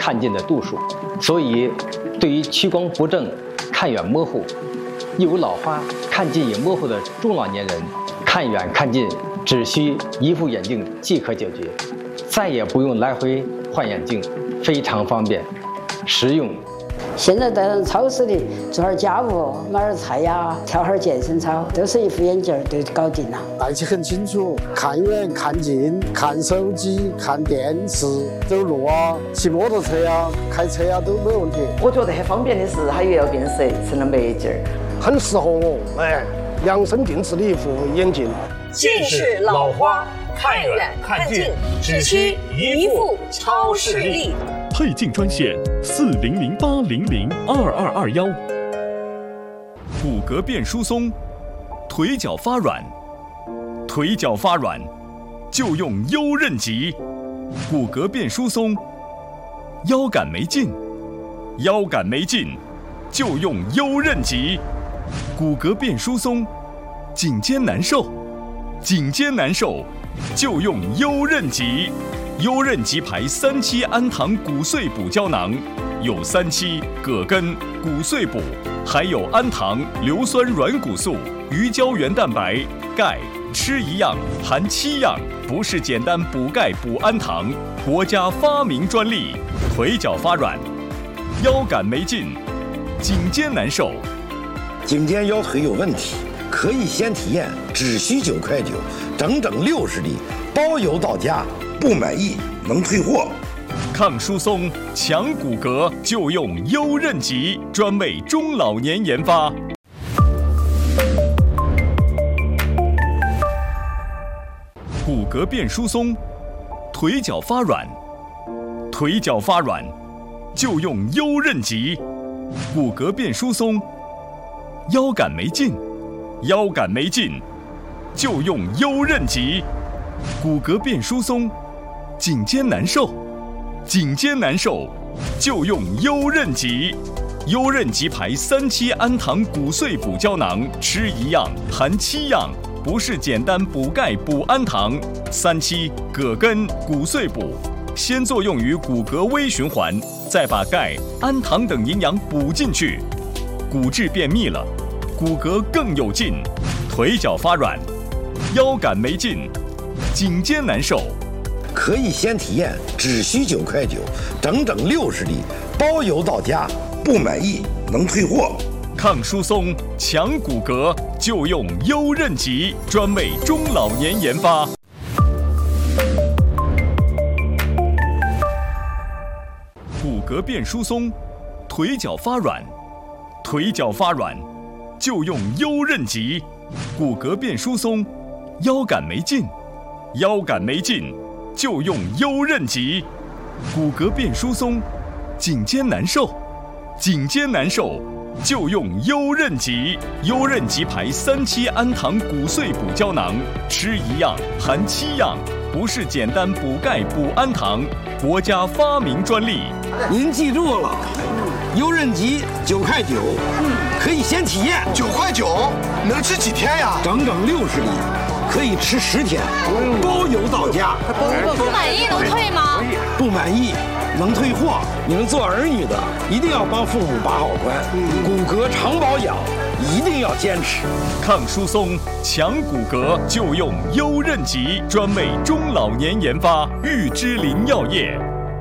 看近的度数，所以对于屈光不正、看远模糊、又有老花、看近也模糊的中老年人，看远看近只需一副眼镜即可解决，再也不用来回换眼镜，非常方便、实用。 现在在超市里做点家务，买点菜呀，跳会健身操，都是一副眼镜就搞定了。 戴起很清楚，看远看近，看手机、看电视，走路啊、骑摩托车啊、开车啊都没问题。 我觉得很方便的是，它又要变色，成了墨镜， 很适合我。量身定制的一副眼镜。 近视、老花、看远看近，只需一副超视力。 配镜专线4008002221。骨骼变疏松，腿脚发软，腿脚发软就用优韧极。骨骼变疏松，腰杆没劲，腰杆没劲就用优韧极。骨骼变疏松，颈肩难受，颈肩难受就用优韧极。优韧极牌3期氨糖骨碎补胶囊，有3期、葛根、骨碎补，还有氨糖、硫酸软骨素、鱼胶原蛋白、钙，吃一样含7样，不是简单补钙补氨糖，国家发明专利。腿脚发软，腰杆没劲，颈肩难受， 颈肩腰腿有问题，可以先体验，只需9.9块，整整60粒，包邮到家。不满意能退货。 抗疏松、强骨骼就用优韧极，专为中老年研发。骨骼变疏松，腿脚发软，腿脚发软就用优韧极。骨骼变疏松，腰杆没劲，腰杆没劲就用优韧极。骨骼变疏松，颈肩难受，颈肩难受就用优韧极。优韧极牌3期氨糖骨碎补胶囊，吃一样含7样，不是简单补钙补氨糖。3期、葛根、骨碎补，先作用于骨骼微循环，再把钙、氨糖等营养补进去，骨质变密了，骨骼更有劲。腿脚发软，腰杆没劲，颈肩难受， 可以先体验，只需9.9块，整整60粒，包邮到家。不满意能退货。 抗疏松、强骨骼就用优韧极，专为中老年研发。骨骼变疏松，腿脚发软，腿脚发软就用优韧极。骨骼变疏松，腰杆没劲，腰杆没劲就用优韧极。骨骼变疏松，颈肩难受，颈肩难受就用优韧极。优韧极牌3期氨糖骨碎补胶囊，吃一样含7样，不是简单补钙补氨糖，国家发明专利。 您记住了，优韧极9.9块，可以先体验。 9.9块能吃几天呀？ 整整60粒，可以吃10天，包邮到家。 不满意能退吗？ 不满意能退货。你们做儿女的一定要帮父母把好关，骨骼常保养一定要坚持。 抗疏松、强骨骼就用优韧极，专为中老年研发。玉芝林药业。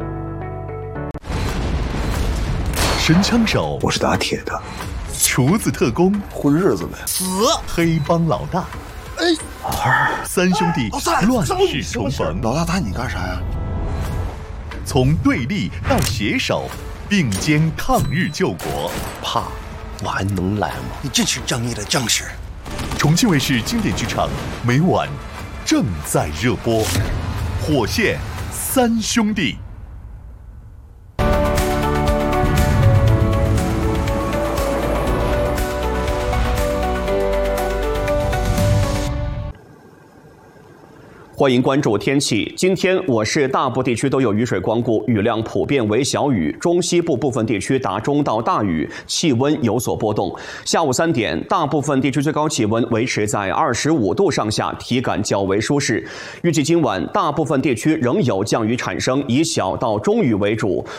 神枪手， 我是打铁的； 厨子特工， 混日子的； 黑帮老大，三兄弟乱世重逢。 老大打你干啥呀？ 从对立到携手，并肩抗日救国。 怕，我还能来吗？你真是正义的将士。 重庆卫视经典剧场每晚正在热播，《火线三兄弟》。 欢迎关注天气。今天我市大部地区都有雨水光顾，雨量普遍为小雨，中西部部分地区达中到大雨，气温有所波动。下午3点，大部分地区最高气温维持在25度上下，体感较为舒适。预计今晚大部分地区仍有降雨产生，以小到中雨为主。